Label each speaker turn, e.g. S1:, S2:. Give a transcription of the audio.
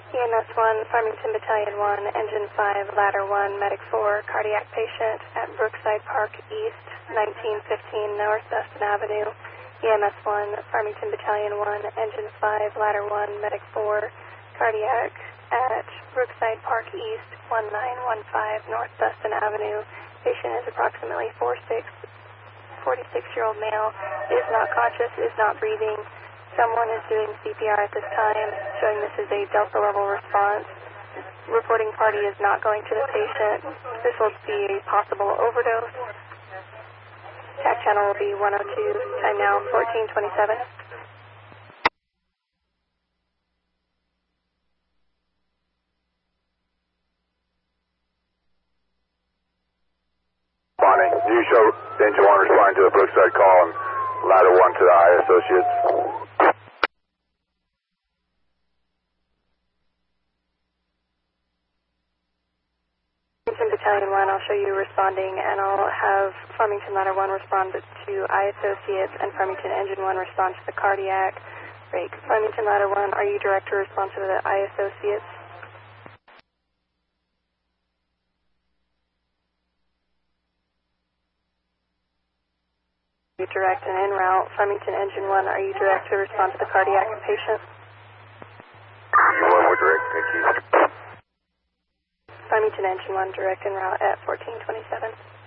S1: EMS 1, Farmington Battalion 1, Engine 5, Ladder 1, Medic 4, cardiac patient at Brookside Park East, 1915 North Dustin Avenue. EMS 1, Farmington Battalion 1, Engine 5, Ladder 1, Medic 4, cardiac at Brookside Park East, 1915 North Dustin Avenue. Patient is approximately 46-year-old male, is not conscious, is not breathing. Someone is doing CPR at this time, showing this is a Delta level response. Reporting party is not going to the patient. This will be a possible overdose. TAC channel will be 102, time now 1427.
S2: Morning. You show Engine 1 responding to the Brookside call and Ladder 1 to the I Associates.
S1: Farmington Battalion 1, I'll show you responding, and I'll have Farmington Ladder 1 respond to I Associates and Farmington Engine 1 respond to the cardiac break. Farmington Ladder 1, are you direct to respond to the I Associates? You direct and en route. Farmington Engine 1, are you direct to respond to the cardiac patient?
S2: We're direct, thank you.
S1: Farmington Engine 1, direct en route at 1427.